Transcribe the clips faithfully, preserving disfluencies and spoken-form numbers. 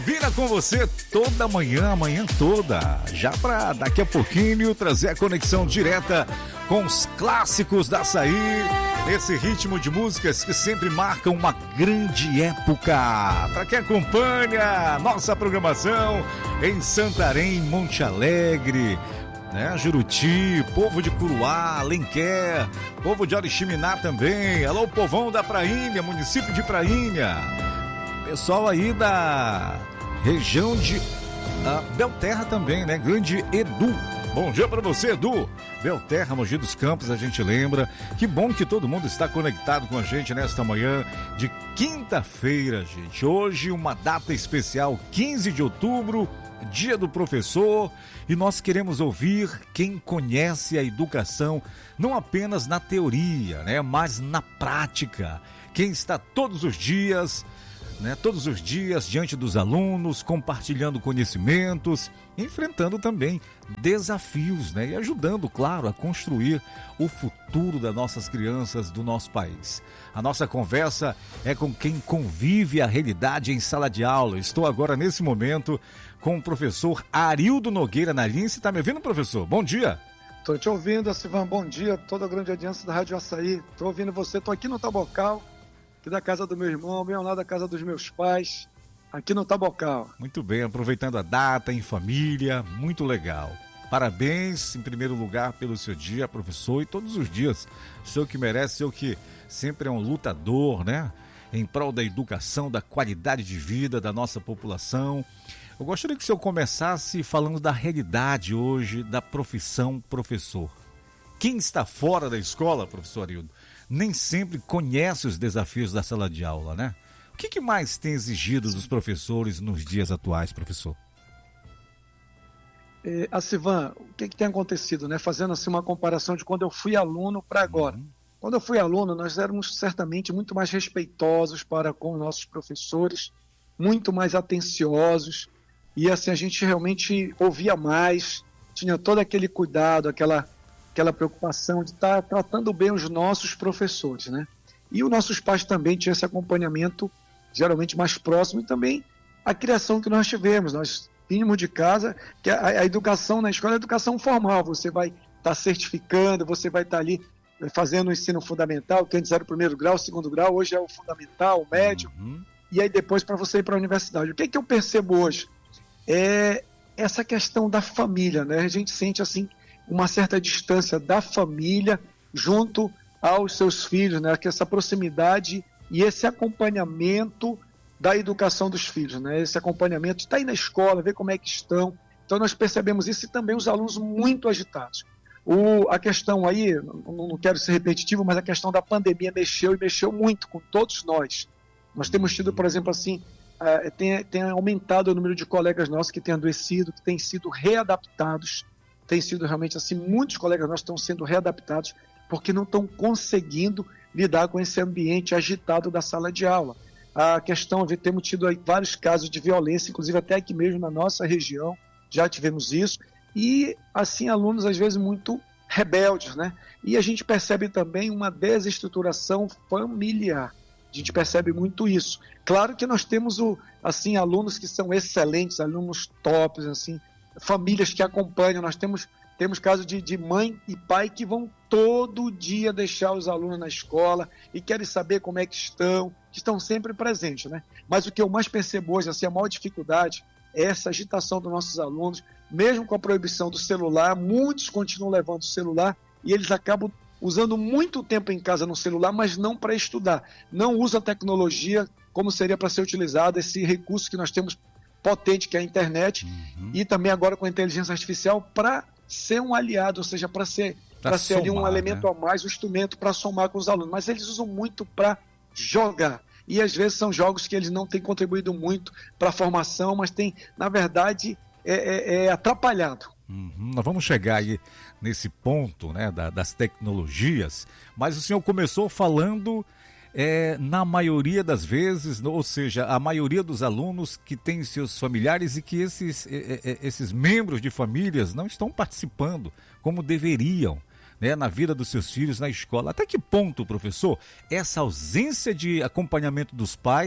Vira com você toda manhã, amanhã toda, já para daqui a pouquinho trazer a conexão direta com os clássicos da Açaí, esse ritmo de músicas que sempre marcam uma grande época. Para quem acompanha nossa programação em Santarém, Monte Alegre, né, Juruti, povo de Curuá, Alenquer, povo de Oriximiná também, alô povão da Prainha, município de Prainha, pessoal aí da região de uh, Belterra também, né? Grande Edu. Bom dia para você, Edu. Belterra, Mogi dos Campos, a gente lembra. Que bom que todo mundo está conectado com a gente nesta manhã de quinta-feira, gente. Hoje uma data especial, quinze de outubro, Dia do Professor. E nós queremos ouvir quem conhece a educação, não apenas na teoria, né? Mas na prática. Quem está todos os dias... Né, todos os dias diante dos alunos, compartilhando conhecimentos, enfrentando também desafios, né, e ajudando, claro, a construir o futuro das nossas crianças do nosso país. A nossa conversa é com quem convive a realidade em sala de aula. Estou agora, nesse momento, com o professor Arildo Nogueira na linha. Você está me ouvindo, professor? Bom dia. Estou te ouvindo, Silvan. Bom dia, toda a grande audiência da Rádio Açaí. Estou ouvindo você, estou aqui no Tabocal, aqui da casa do meu irmão, bem ao lado da casa dos meus pais, aqui no Tabocal. Muito bem, aproveitando a data em família, muito legal. Parabéns, em primeiro lugar, pelo seu dia, professor, e todos os dias. O senhor que merece, o senhor que sempre é um lutador, né? Em prol da educação, da qualidade de vida da nossa população. Eu gostaria que o senhor começasse falando da realidade hoje da profissão professor. Quem está fora da escola, professor Arildo, nem sempre conhece os desafios da sala de aula, né? O que, que mais tem exigido dos professores nos dias atuais, professor? É, a Silvan, o que, que tem acontecido, né? Fazendo assim uma comparação de quando eu fui aluno para agora. Uhum. Quando eu fui aluno, nós éramos certamente muito mais respeitosos para com os nossos professores, muito mais atenciosos, e assim a gente realmente ouvia mais, tinha todo aquele cuidado, aquela... aquela preocupação de estar tratando bem os nossos professores, né? E os nossos pais também tinham esse acompanhamento geralmente mais próximo, e também a criação que nós tivemos. Nós vínhamos de casa, que a, a educação na escola é a educação formal, você vai estar certificando, você vai estar ali fazendo o ensino fundamental, que antes era o primeiro grau, o segundo grau, hoje é o fundamental, o médio, uhum. E aí depois para você ir para a universidade. O que é que eu percebo hoje? É essa questão da família, né? A gente sente assim uma certa distância da família junto aos seus filhos, né? Que essa proximidade e esse acompanhamento da educação dos filhos, né? Esse acompanhamento, está aí na escola, ver como é que estão. Então nós percebemos isso, e também os alunos muito agitados. O, a questão aí, não, não quero ser repetitivo, mas a questão da pandemia mexeu e mexeu muito com todos nós. Nós temos tido, por exemplo, assim, uh, tem, tem aumentado o número de colegas nossos que têm adoecido, que têm sido readaptados. Tem sido realmente assim, muitos colegas nossos estão sendo readaptados porque não estão conseguindo lidar com esse ambiente agitado da sala de aula. A questão, temos tido aí vários casos de violência, inclusive até aqui mesmo na nossa região, já tivemos isso, e assim, alunos às vezes muito rebeldes, né? E a gente percebe também uma desestruturação familiar. A gente percebe muito isso. Claro que nós temos o, assim, alunos que são excelentes, alunos tops, assim, famílias que acompanham. Nós temos, temos casos de, de mãe e pai que vão todo dia deixar os alunos na escola e querem saber como é que estão, que estão sempre presentes, né? Mas o que eu mais percebo hoje, assim, a maior dificuldade é essa agitação dos nossos alunos, mesmo com a proibição do celular. Muitos continuam levando o celular e eles acabam usando muito tempo em casa no celular, mas não para estudar. Não usa a tecnologia como seria para ser utilizado, esse recurso que nós temos potente, que é a internet, uhum. E também agora com a inteligência artificial, para ser um aliado, ou seja, para ser, para ser ali um elemento, né, a mais, um instrumento para somar com os alunos. Mas eles usam muito para jogar. E às vezes são jogos que eles não têm contribuído muito para a formação, mas tem, na verdade, é, é, é atrapalhado. Uhum. Nós vamos chegar aí nesse ponto, né, da, das tecnologias, mas o senhor começou falando é, na maioria das vezes, ou seja, a maioria dos alunos que têm seus familiares e que esses, é, é, esses membros de famílias não estão participando como deveriam, né, na vida dos seus filhos na escola. Até que ponto, professor, essa ausência de acompanhamento dos pais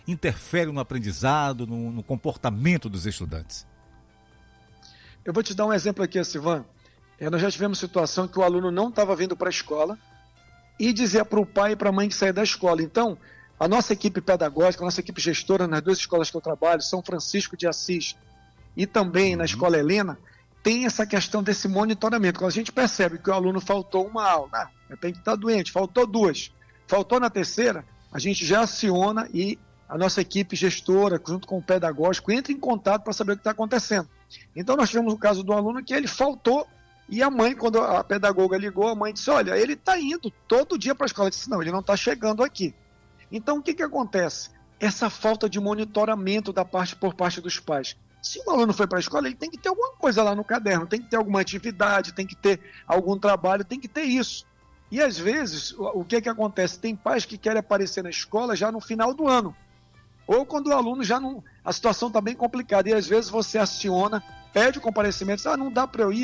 interfere no aprendizado, no, no comportamento dos estudantes? Eu vou te dar um exemplo aqui, Silvan. É, nós já tivemos situação que o aluno não estava vindo para a escola e dizia para o pai e para a mãe que saía da escola. Então, a nossa equipe pedagógica, a nossa equipe gestora nas duas escolas que eu trabalho, São Francisco de Assis e também uhum. na Escola Helena, tem essa questão desse monitoramento. Quando a gente percebe que o aluno faltou uma aula, ah, de repente está doente, faltou duas, faltou na terceira, a gente já aciona e a nossa equipe gestora, junto com o pedagógico, entra em contato para saber o que está acontecendo. Então, nós tivemos o caso do aluno que ele faltou e a mãe, quando a pedagoga ligou, a mãe disse, olha, ele está indo todo dia para a escola. Ele disse, não, ele não está chegando aqui. Então, o que, que acontece? Essa falta de monitoramento da parte, por parte dos pais. Se o aluno foi para a escola, ele tem que ter alguma coisa lá no caderno, tem que ter alguma atividade, tem que ter algum trabalho, tem que ter isso. E, às vezes, o, o que, que acontece? Tem pais que querem aparecer na escola já no final do ano. Ou quando o aluno já não... A situação está bem complicada. E, às vezes, você aciona, pede o comparecimento, diz, ah, não dá para eu ir,